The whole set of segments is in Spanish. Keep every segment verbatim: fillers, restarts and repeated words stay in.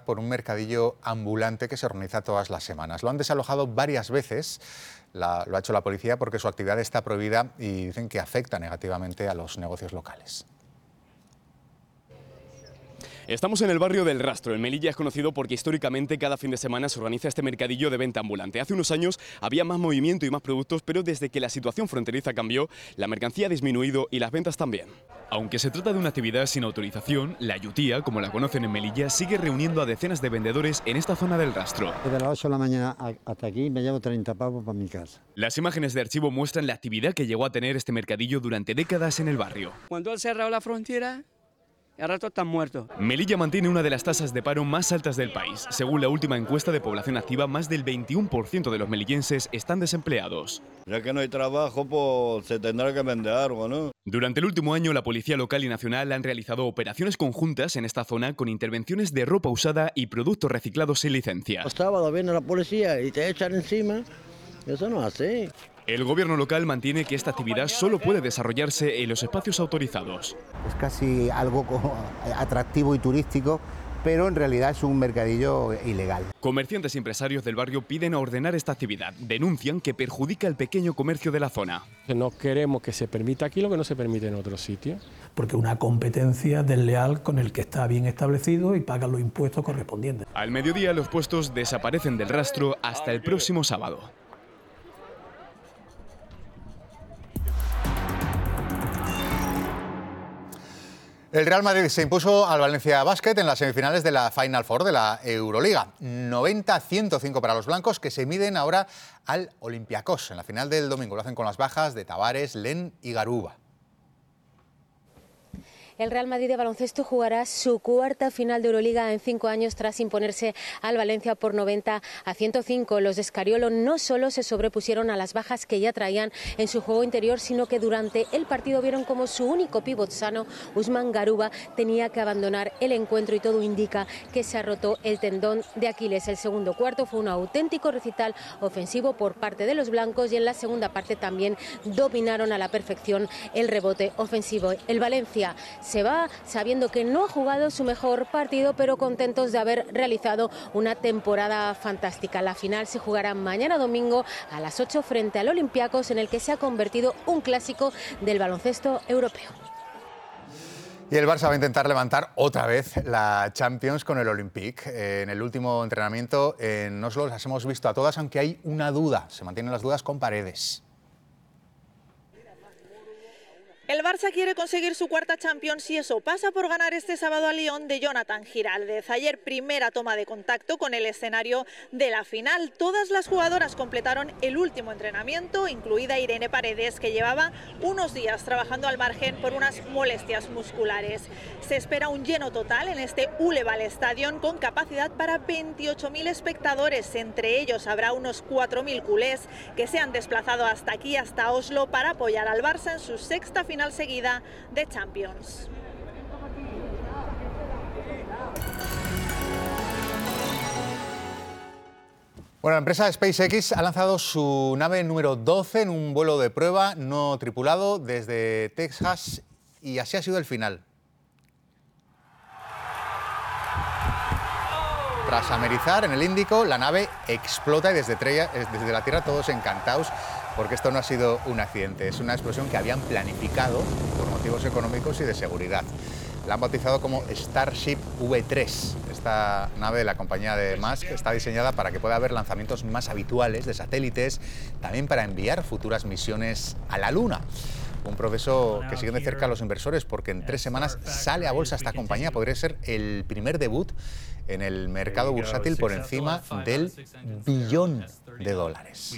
ciudad por un mercadillo ambulante que se organiza todas las semanas. Lo han desalojado varias veces, la, lo ha hecho la policía porque su actividad está prohibida y dicen que afecta negativamente a los negocios locales. Estamos en el barrio del Rastro. En Melilla es conocido porque históricamente cada fin de semana se organiza este mercadillo de venta ambulante. Hace unos años había más movimiento y más productos, pero desde que la situación fronteriza cambió, la mercancía ha disminuido y las ventas también. Aunque se trata de una actividad sin autorización, la Yutía, como la conocen en Melilla, sigue reuniendo a decenas de vendedores en esta zona del Rastro. Desde las ocho de la mañana hasta aquí me llevo treinta pavos para mi casa. Las imágenes de archivo muestran la actividad que llegó a tener este mercadillo durante décadas en el barrio. Cuando han cerrado la frontera, al rato están muertos. Melilla mantiene una de las tasas de paro más altas del país. Según la última encuesta de población activa, más del veintiuno por ciento de los melillenses están desempleados. Ya que no hay trabajo, pues se tendrá que vender algo, ¿no? Durante el último año, la Policía Local y Nacional han realizado operaciones conjuntas en esta zona con intervenciones de ropa usada y productos reciclados sin licencia. Los sábados viene la policía y te echan encima. Eso no es así. El gobierno local mantiene que esta actividad solo puede desarrollarse en los espacios autorizados. Es casi algo atractivo y turístico, pero en realidad es un mercadillo ilegal. Comerciantes y empresarios del barrio piden a ordenar esta actividad. Denuncian que perjudica el pequeño comercio de la zona. No queremos que se permita aquí lo que no se permite en otros sitios. Porque una competencia desleal con el que está bien establecido y paga los impuestos correspondientes. Al mediodía los puestos desaparecen del rastro hasta el próximo sábado. El Real Madrid se impuso al Valencia Basket en las semifinales de la Final Four de la Euroliga. noventa a ciento cinco para los blancos, que se miden ahora al Olympiacos en la final del domingo. Lo hacen con las bajas de Tavares, Len y Garuba. El Real Madrid de baloncesto jugará su cuarta final de Euroliga en cinco años tras imponerse al Valencia por noventa a ciento cinco. Los de Scariolo no solo se sobrepusieron a las bajas que ya traían en su juego interior, sino que durante el partido vieron como su único pívot sano, Usman Garuba, tenía que abandonar el encuentro y todo indica que se ha roto el tendón de Aquiles. El segundo cuarto fue un auténtico recital ofensivo por parte de los blancos y en la segunda parte también dominaron a la perfección el rebote ofensivo. El Valencia se va sabiendo que no ha jugado su mejor partido, pero contentos de haber realizado una temporada fantástica. La final se jugará mañana domingo a las ocho frente al Olympiacos, en el que se ha convertido un clásico del baloncesto europeo. Y el Barça va a intentar levantar otra vez la Champions con el Olympique. En el último entrenamiento en Oslo las hemos visto a todas, aunque hay una duda. Se mantienen las dudas con Paredes. El Barça quiere conseguir su cuarta Champions y eso pasa por ganar este sábado a Lyon de Jonathan Giraldez. Ayer primera toma de contacto con el escenario de la final. Todas las jugadoras completaron el último entrenamiento, incluida Irene Paredes, que llevaba unos días trabajando al margen por unas molestias musculares. Se espera un lleno total en este Uleval Stadion con capacidad para veintiocho mil espectadores. Entre ellos habrá unos cuatro mil culés que se han desplazado hasta aquí, hasta Oslo, para apoyar al Barça en su sexta final seguida de Champions. Bueno, la empresa SpaceX ha lanzado su nave número doce en un vuelo de prueba no tripulado desde Texas y así ha sido el final. Tras amerizar en el Índico, la nave explota y desde, Treya, desde la Tierra todos encantados porque esto no ha sido un accidente, es una explosión que habían planificado por motivos económicos y de seguridad. La han bautizado como Starship V tres. Esta nave de la compañía de Musk está diseñada para que pueda haber lanzamientos más habituales de satélites, también para enviar futuras misiones a la Luna. Un proceso que siguen de cerca los inversores porque en tres semanas sale a bolsa esta compañía. Podría ser el primer debut en el mercado bursátil por encima del billón de dólares.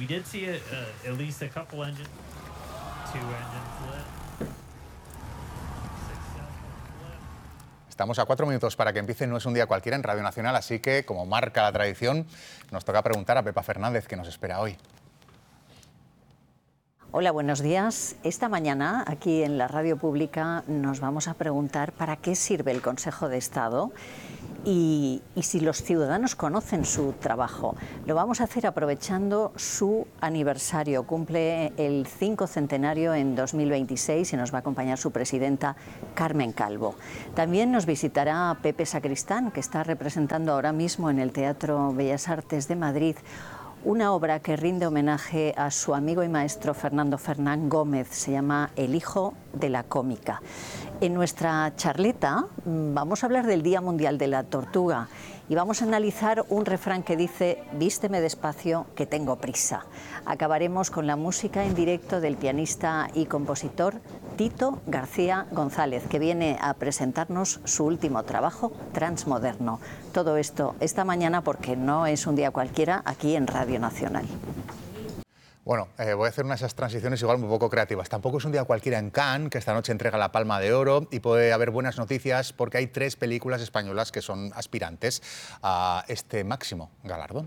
Estamos a cuatro minutos para que empiece No es un día cualquiera en Radio Nacional, así que, como marca la tradición, nos toca preguntar a Pepa Fernández qué nos espera hoy. Hola, buenos días. Esta mañana, aquí en la Radio Pública, nos vamos a preguntar para qué sirve el Consejo de Estado y, y si los ciudadanos conocen su trabajo. Lo vamos a hacer aprovechando su aniversario. Cumple el cinco centenario en dos mil veintiséis y nos va a acompañar su presidenta, Carmen Calvo. También nos visitará Pepe Sacristán, que está representando ahora mismo en el Teatro Bellas Artes de Madrid una obra que rinde homenaje a su amigo y maestro Fernando Fernán Gómez. Se llama El hijo de la cómica. En nuestra charleta vamos a hablar del Día Mundial de la Tortuga y vamos a analizar un refrán que dice: vísteme despacio que tengo prisa. Acabaremos con la música en directo del pianista y compositor Tito García González, que viene a presentarnos su último trabajo, Transmoderno. Todo esto esta mañana, porque no es un día cualquiera, aquí en Radio Nacional. Bueno, eh, voy a hacer unas esas transiciones igual un poco creativas. Tampoco es un día cualquiera en Cannes, que esta noche entrega la Palma de Oro, y puede haber buenas noticias porque hay tres películas españolas que son aspirantes a este máximo galardón.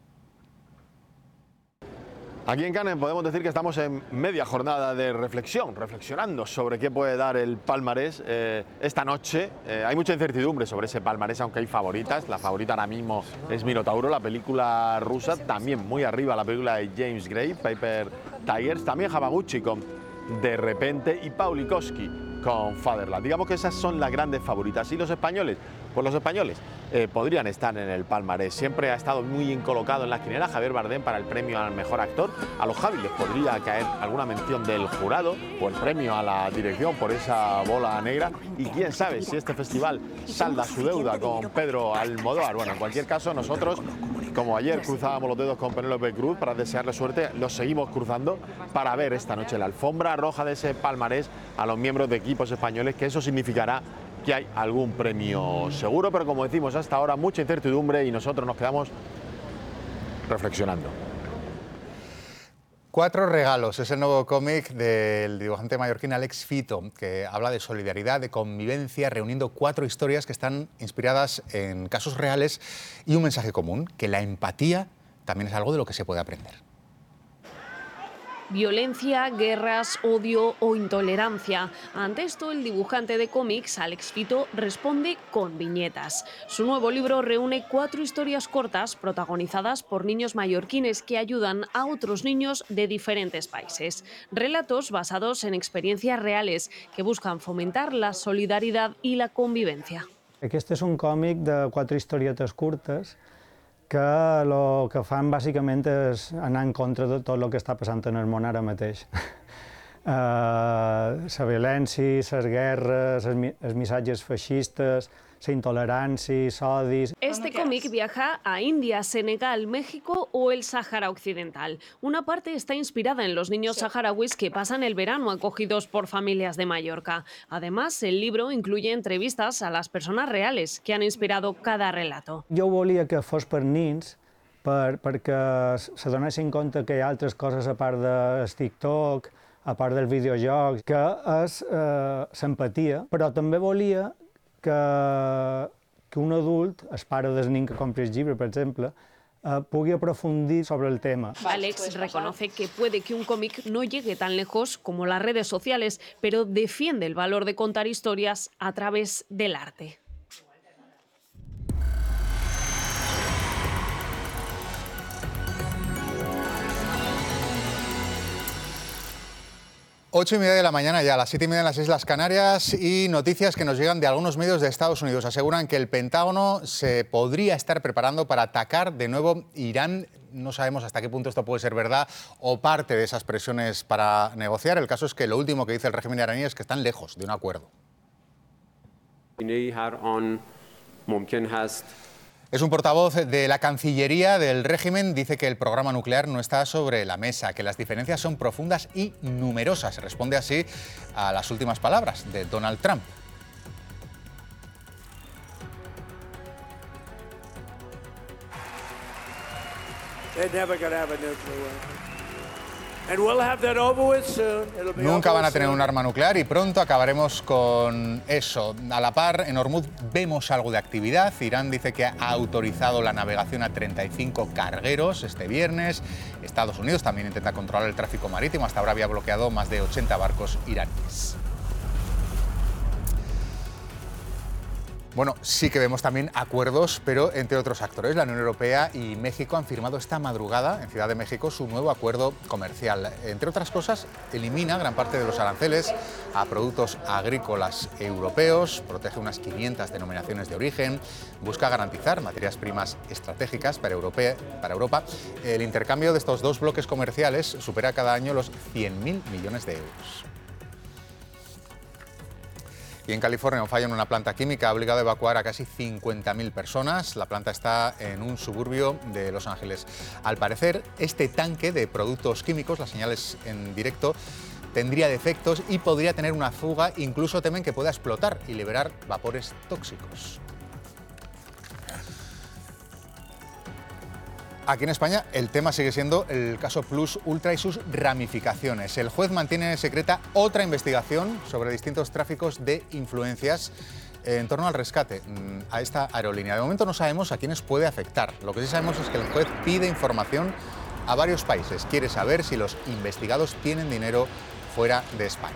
Aquí en Cannes podemos decir que estamos en media jornada de reflexión, reflexionando sobre qué puede dar el palmarés eh, esta noche. Eh, hay mucha incertidumbre sobre ese palmarés, aunque hay favoritas. La favorita ahora mismo es Minotauro, la película rusa, también muy arriba la película de James Gray, Paper Tigers, también Hamaguchi con De Repente y Paulikowski con Fatherland. Digamos que esas son las grandes favoritas. ¿Y los españoles? Pues los españoles eh, podrían estar en el palmarés. Siempre ha estado muy bien colocado en la quiniela Javier Bardem para el premio al mejor actor. A los Javi les podría caer alguna mención del jurado o el premio a la dirección por esa bola negra. Y quién sabe si este festival salda su deuda con Pedro Almodóvar. Bueno, en cualquier caso, nosotros, como ayer cruzábamos los dedos con Penélope Cruz para desearle suerte, los seguimos cruzando para ver esta noche la alfombra roja de ese palmarés a los miembros de equipos españoles, que eso significará que hay algún premio seguro, pero como decimos, hasta ahora mucha incertidumbre y nosotros nos quedamos reflexionando. Cuatro regalos es el nuevo cómic del dibujante mallorquín Alex Fito, que habla de solidaridad, de convivencia, reuniendo cuatro historias que están inspiradas en casos reales y un mensaje común, que la empatía también es algo de lo que se puede aprender. Violencia, guerras, odio o intolerancia. Ante esto, el dibujante de cómics, Alex Fito, responde con viñetas. Su nuevo libro reúne cuatro historias cortas protagonizadas por niños mallorquines que ayudan a otros niños de diferentes países. Relatos basados en experiencias reales que buscan fomentar la solidaridad y la convivencia. Este és un còmic de quatre historietes curtes que el que fan bàsicament és anar en contra de tot el que està passant en el món ara mateix. La violència, les guerres, els missatges feixistes, la intolerancia, odis. Este cómic viaja a India, Senegal, México o el Sáhara Occidental. Una parte está inspirada en los niños saharauis que pasan el verano acogidos por familias de Mallorca. Además, el libro incluye entrevistas a las personas reales que han inspirado cada relato. Jo volia que fos per nins, per, perquè se donessin compte que hi ha altres coses a part del TikTok, a part del videojoc, que és eh, l'empatia, però també volia que, que un adult, el pare del nen que compri el llibre, per exemple, eh, pugui aprofundir sobre el tema. Alex reconoce que puede que un cómic no llegue tan lejos como las redes sociales, pero defiende el valor de contar historias a través del arte. Ocho y media de la mañana ya, a las siete y media en las Islas Canarias, y noticias que nos llegan de algunos medios de Estados Unidos. Aseguran que el Pentágono se podría estar preparando para atacar de nuevo Irán. No sabemos hasta qué punto esto puede ser verdad o parte de esas presiones para negociar. El caso es que lo último que dice el régimen iraní es que están lejos de un acuerdo. Es un portavoz de la Cancillería del régimen, dice que el programa nuclear no está sobre la mesa, que las diferencias son profundas y numerosas. Responde así a las últimas palabras de Donald Trump. They're never going to have a nuclear weapon. Nunca van a tener un arma nuclear y pronto acabaremos con eso. A la par, en Hormuz vemos algo de actividad. Irán dice que ha autorizado la navegación a treinta y cinco cargueros este viernes. Estados Unidos también intenta controlar el tráfico marítimo. Hasta ahora había bloqueado más de ochenta barcos iraníes. Bueno, sí que vemos también acuerdos, pero entre otros actores. La Unión Europea y México han firmado esta madrugada en Ciudad de México su nuevo acuerdo comercial. Entre otras cosas, elimina gran parte de los aranceles a productos agrícolas europeos, protege unas quinientas denominaciones de origen, busca garantizar materias primas estratégicas para, Europea, para Europa. El intercambio de estos dos bloques comerciales supera cada año los cien mil millones de euros. Y en California, un fallo en una planta química ha obligado a evacuar a casi cincuenta mil personas. La planta está en un suburbio de Los Ángeles. Al parecer, este tanque de productos químicos, las señales en directo, tendría defectos y podría tener una fuga. Incluso temen que pueda explotar y liberar vapores tóxicos. Aquí en España el tema sigue siendo el caso Plus Ultra y sus ramificaciones. El juez mantiene secreta otra investigación sobre distintos tráficos de influencias en torno al rescate a esta aerolínea. De momento no sabemos a quiénes puede afectar. Lo que sí sabemos es que el juez pide información a varios países. Quiere saber si los investigados tienen dinero fuera de España.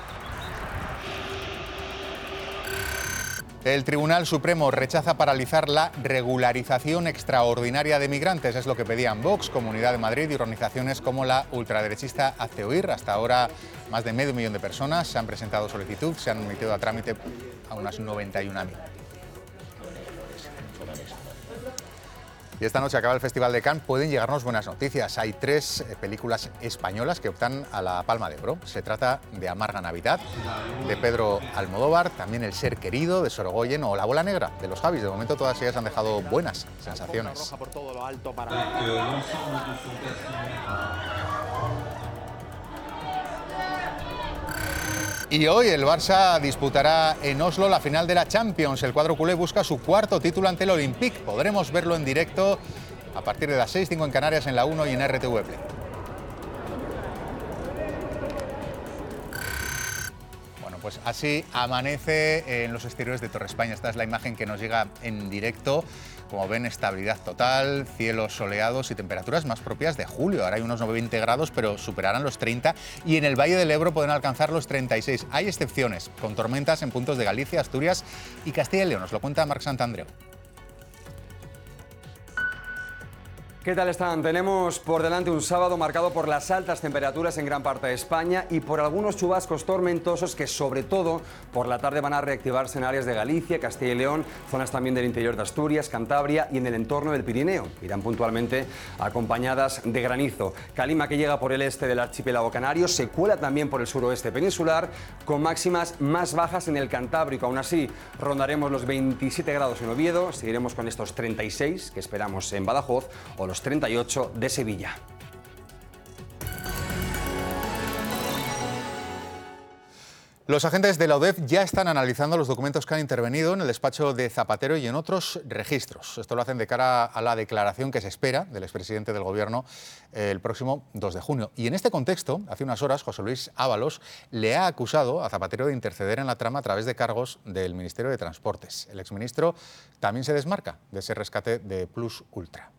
El Tribunal Supremo rechaza paralizar la regularización extraordinaria de migrantes. Es lo que pedían Vox, Comunidad de Madrid y organizaciones como la ultraderechista Hazte Oír. Hasta ahora, más de medio millón de personas se han presentado solicitud, se han admitido a trámite a unas noventa y una mil. Y esta noche acaba el Festival de Cannes. Pueden llegarnos buenas noticias. Hay tres películas españolas que optan a la Palma de Oro. Se trata de Amarga Navidad, de Pedro Almodóvar, también El Ser Querido, de Sorogoyen, o La Bola Negra, de los Javis. De momento todas ellas han dejado buenas sensaciones. Y hoy el Barça disputará en Oslo la final de la Champions. El cuadro culé busca su cuarto título ante el Olympique. Podremos verlo en directo a partir de las seis, cinco en Canarias, en la uno y en R T V Play. Bueno, pues así amanece en los exteriores de Torre España. Esta es la imagen que nos llega en directo. Como ven, estabilidad total, cielos soleados y temperaturas más propias de julio. Ahora hay unos veinte grados, pero superarán los treinta. Y en el Valle del Ebro pueden alcanzar los treinta y seis. Hay excepciones, con tormentas en puntos de Galicia, Asturias y Castilla y León. Nos lo cuenta Marc Santandreu. ¿Qué tal están? Tenemos por delante un sábado marcado por las altas temperaturas en gran parte de España y por algunos chubascos tormentosos que, sobre todo, por la tarde van a reactivarse en áreas de Galicia, Castilla y León, zonas también del interior de Asturias, Cantabria y en el entorno del Pirineo. Irán puntualmente acompañadas de granizo. Calima, que llega por el este del archipiélago canario, se cuela también por el suroeste peninsular, con máximas más bajas en el Cantábrico. Aún así, rondaremos los veintisiete grados en Oviedo, seguiremos con estos treinta y seis que esperamos en Badajoz o los treinta y ocho de Sevilla. Los agentes de la U D E F ya están analizando los documentos que han intervenido en el despacho de Zapatero y en otros registros. Esto lo hacen de cara a la declaración que se espera del expresidente del Gobierno el próximo dos de junio. Y en este contexto, hace unas horas, José Luis Ábalos le ha acusado a Zapatero de interceder en la trama a través de cargos del Ministerio de Transportes. El exministro también se desmarca de ese rescate de Plus Ultra.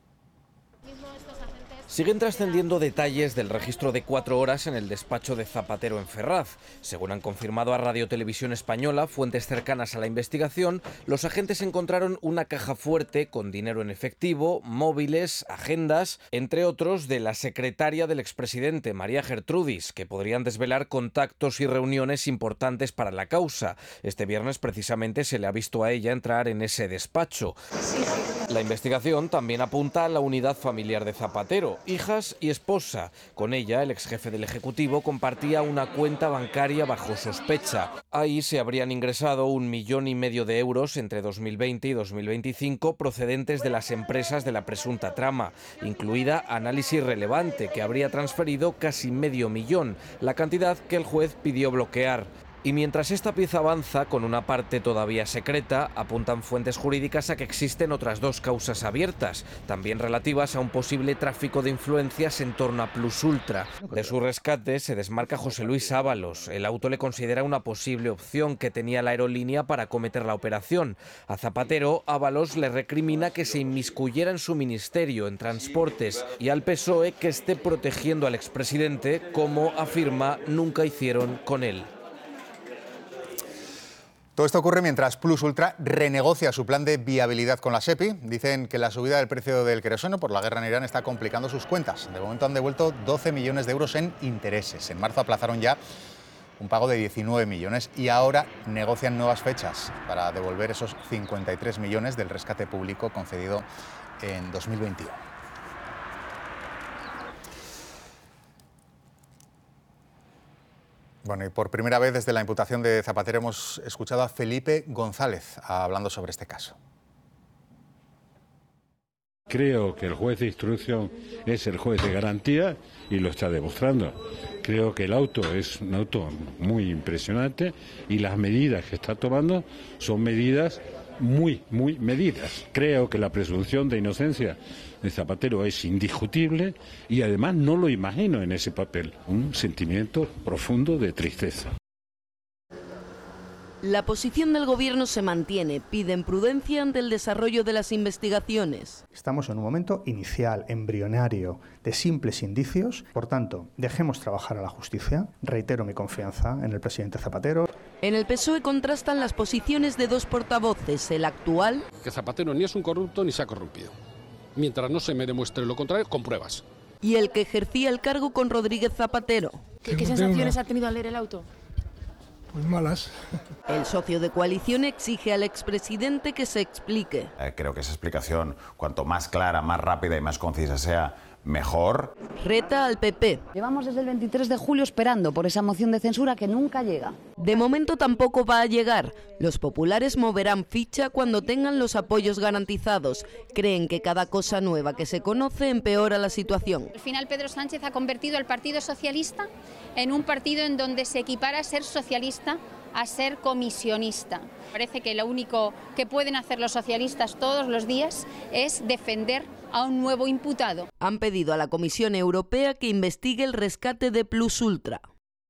Siguen trascendiendo detalles del registro de cuatro horas en el despacho de Zapatero en Ferraz. Según han confirmado a Radio Televisión Española, fuentes cercanas a la investigación, los agentes encontraron una caja fuerte con dinero en efectivo, móviles, agendas, entre otros de la secretaria del expresidente, María Gertrudis, que podrían desvelar contactos y reuniones importantes para la causa. Este viernes precisamente se le ha visto a ella entrar en ese despacho. La investigación también apunta a la unidad familiar de Zapatero, hijas y esposa. Con ella, el exjefe del Ejecutivo compartía una cuenta bancaria bajo sospecha. Ahí se habrían ingresado un millón y medio de euros entre dos mil veinte y dos mil veinticinco procedentes de las empresas de la presunta trama, incluida Análisis Relevante, que habría transferido casi medio millón, la cantidad que el juez pidió bloquear. Y mientras esta pieza avanza, con una parte todavía secreta, apuntan fuentes jurídicas a que existen otras dos causas abiertas, también relativas a un posible tráfico de influencias en torno a Plus Ultra. De su rescate se desmarca José Luis Ábalos. El auto le considera una posible opción que tenía la aerolínea para acometer la operación. A Zapatero, Ábalos le recrimina que se inmiscuyera en su ministerio, en transportes, y al P S O E que esté protegiendo al expresidente, como afirma nunca hicieron con él. Todo esto ocurre mientras Plus Ultra renegocia su plan de viabilidad con la SEPI. Dicen que la subida del precio del queroseno por la guerra en Irán está complicando sus cuentas. De momento han devuelto doce millones de euros en intereses. En marzo aplazaron ya un pago de diecinueve millones y ahora negocian nuevas fechas para devolver esos cincuenta y tres millones del rescate público concedido en dos mil veintiuno. Bueno, y por primera vez desde la imputación de Zapatero hemos escuchado a Felipe González hablando sobre este caso. Creo que el juez de instrucción es el juez de garantía y lo está demostrando. Creo que el auto es un auto muy impresionante y las medidas que está tomando son medidas muy, muy medidas. Creo que la presunción de inocencia de Zapatero es indiscutible y además no lo imagino en ese papel. Un sentimiento profundo de tristeza. La posición del Gobierno se mantiene. Piden prudencia ante el desarrollo de las investigaciones. Estamos en un momento inicial, embrionario, de simples indicios. Por tanto, dejemos trabajar a la justicia. Reitero mi confianza en el presidente Zapatero. En el P S O E contrastan las posiciones de dos portavoces. El actual... Que Zapatero ni es un corrupto ni se ha corrompido. Mientras no se me demuestre lo contrario, con pruebas. Y el que ejercía el cargo con Rodríguez Zapatero. ¿Qué, ¿qué sensaciones ha tenido al leer el auto? Pues malas. El socio de coalición exige al expresidente que se explique. Eh, creo que esa explicación, cuanto más clara, más rápida y más concisa sea, mejor. Reta al P P. Llevamos desde el veintitrés de julio esperando por esa moción de censura que nunca llega. De momento tampoco va a llegar. Los populares moverán ficha cuando tengan los apoyos garantizados. Creen que cada cosa nueva que se conoce empeora la situación. Al final Pedro Sánchez ha convertido al Partido Socialista en un partido en donde se equipara a ser socialista a ser comisionista. Parece que lo único que pueden hacer los socialistas todos los días es defender a un nuevo imputado. Han pedido a la Comisión Europea que investigue el rescate de Plus Ultra.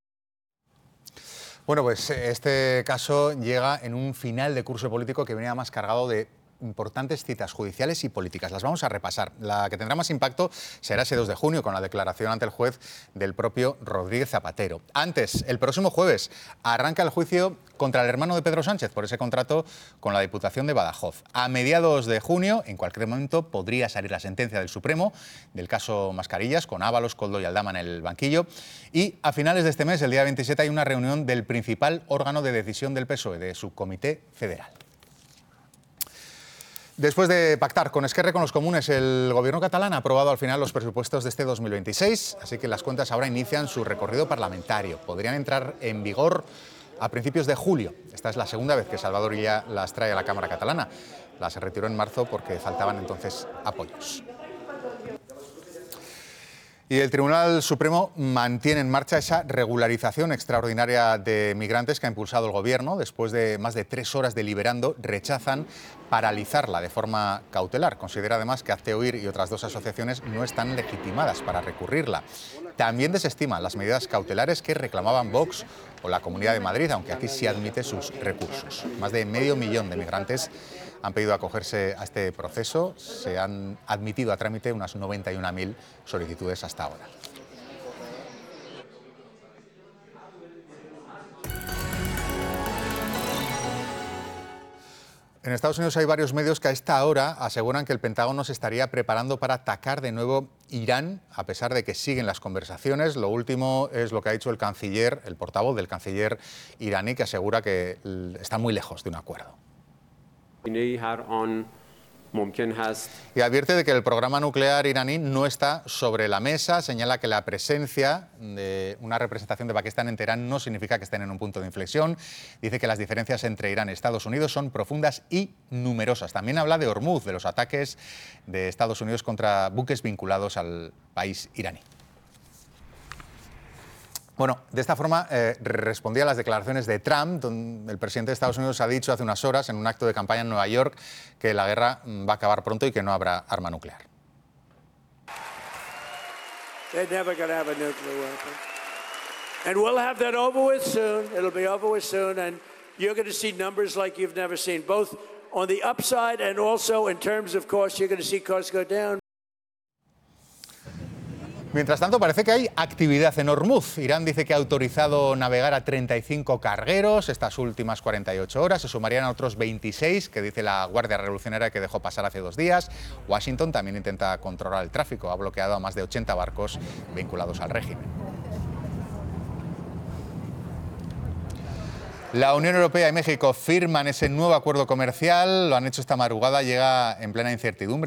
Bueno, pues este caso llega en un final de curso político que venía más cargado de importantes citas judiciales y políticas. Las vamos a repasar. La que tendrá más impacto será ese dos de junio, con la declaración ante el juez del propio Rodríguez Zapatero. Antes, el próximo jueves, arranca el juicio contra el hermano de Pedro Sánchez por ese contrato con la Diputación de Badajoz. A mediados de junio, en cualquier momento, podría salir la sentencia del Supremo del caso Mascarillas, con Ábalos, Koldo y Aldama en el banquillo. Y a finales de este mes, el día veintisiete, hay una reunión del principal órgano de decisión del P S O E, de su Comité Federal. Después de pactar con Esquerra y con los comunes, el gobierno catalán ha aprobado al final los presupuestos de este dos mil veintiséis, así que las cuentas ahora inician su recorrido parlamentario. Podrían entrar en vigor a principios de julio. Esta es la segunda vez que Salvador Illa las trae a la Cámara catalana. Las retiró en marzo porque faltaban entonces apoyos. Y el Tribunal Supremo mantiene en marcha esa regularización extraordinaria de migrantes que ha impulsado el Gobierno. Después de más de tres horas deliberando, rechazan paralizarla de forma cautelar. Considera además que Hazte Oír y otras dos asociaciones no están legitimadas para recurrirla. También desestiman las medidas cautelares que reclamaban Vox o la Comunidad de Madrid, aunque aquí sí admite sus recursos. Más de medio millón de migrantes han pedido acogerse a este proceso. Se han admitido a trámite unas noventa y una mil solicitudes hasta ahora. En Estados Unidos hay varios medios que a esta hora aseguran que el Pentágono se estaría preparando para atacar de nuevo Irán, a pesar de que siguen las conversaciones. Lo último es lo que ha dicho el canciller, el portavoz del canciller iraní, que asegura que están muy lejos de un acuerdo. Y advierte de que el programa nuclear iraní no está sobre la mesa. Señala que la presencia de una representación de Pakistán en Teherán no significa que estén en un punto de inflexión. Dice que las diferencias entre Irán y Estados Unidos son profundas y numerosas. También habla de Hormuz, de los ataques de Estados Unidos contra buques vinculados al país iraní. Bueno, de esta forma eh, respondía a las declaraciones de Trump, donde el presidente de Estados Unidos ha dicho hace unas horas en un acto de campaña en Nueva York que la guerra va a acabar pronto y que no habrá arma nuclear. They're never going to have a nuclear weapon. And we'll have that over with soon. It'll be over with soon, and you're going to see numbers like you've never seen, both on the upside and also in terms of costs. You're going to see costs go down. Mientras tanto, parece que hay actividad en Hormuz. Irán dice que ha autorizado navegar a treinta y cinco cargueros estas últimas cuarenta y ocho horas. Se sumarían a otros veintiséis que dice la Guardia Revolucionaria que dejó pasar hace dos días. Washington también intenta controlar el tráfico. Ha bloqueado a más de ochenta barcos vinculados al régimen. La Unión Europea y México firman ese nuevo acuerdo comercial. Lo han hecho esta madrugada. Llega en plena incertidumbre.